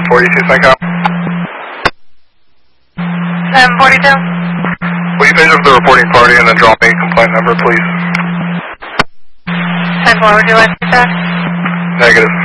42 St. 742. Will you page up the reporting party and then drop me a complaint number, please? 10-4, would you like to check? Negative.